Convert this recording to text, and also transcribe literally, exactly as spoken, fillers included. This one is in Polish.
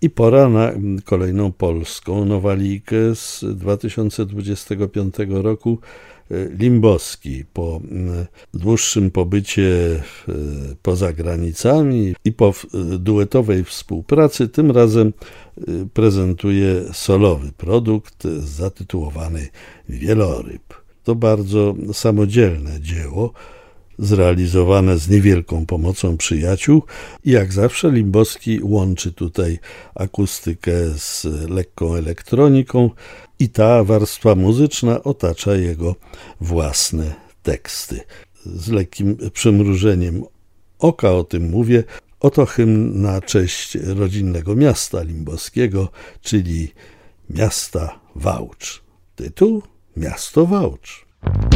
I pora na kolejną polską nowalijkę z dwa tysiące dwudziestego piątego roku. Limbowski po dłuższym pobycie poza granicami i po duetowej współpracy tym razem prezentuje solowy produkt zatytułowany Wieloryb. To bardzo samodzielne dzieło, zrealizowane z niewielką pomocą przyjaciół i jak zawsze Limbowski łączy tutaj akustykę z lekką elektroniką i ta warstwa muzyczna otacza jego własne teksty. Z lekkim przymrużeniem oka o tym mówię. Oto hymn na cześć rodzinnego miasta Limbowskiego, czyli miasta Wałcz. Tytuł: Miasto Wałcz.